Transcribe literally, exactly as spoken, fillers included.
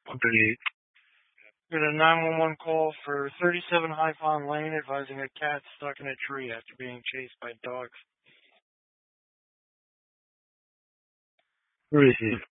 Update. Got a nine one one call for thirty-seven High Fawn Lane advising a cat stuck in a tree after being chased by dogs. Where is he?